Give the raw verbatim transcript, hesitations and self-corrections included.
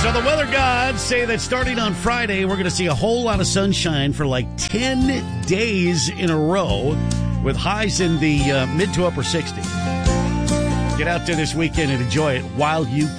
So the weather gods say that starting on Friday, we're going to see a whole lot of sunshine for like ten days in a row with highs in the uh, mid to upper sixties. Get out there this weekend and enjoy it while you